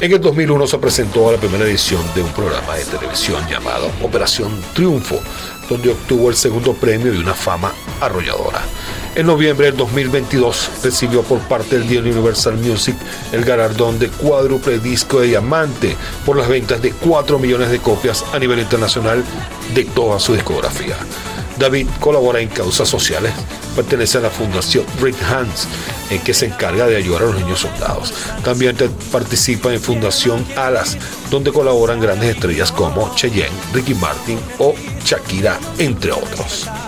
En el 2001 se presentó la primera edición de un programa de televisión llamado Operación Triunfo, donde obtuvo el segundo premio y una fama arrolladora. En noviembre del 2022 recibió por parte del Deal Universal Music el galardón de cuádruple disco de diamante por las ventas de 4 millones de copias a nivel internacional de toda su discografía. David colabora en causas sociales, pertenece a la Fundación Rick Hands, en que se encarga de ayudar a los niños soldados. También participa en Fundación Alas, donde colaboran grandes estrellas como Cheyenne, Ricky Martin o Shakira, entre otros.